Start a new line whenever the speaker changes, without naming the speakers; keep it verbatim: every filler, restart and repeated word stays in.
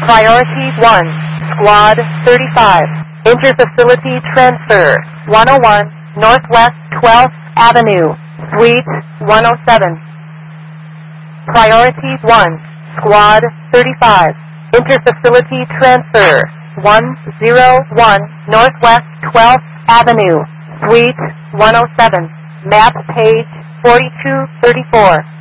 Priority one, Squad thirty-five. Interfacility transfer, one oh one Northwest twelfth Avenue, Suite one oh seven. Priority one, Squad thirty-five. Interfacility transfer, one oh one Northwest twelfth Avenue, Suite one oh seven. Map page forty-two thirty-four.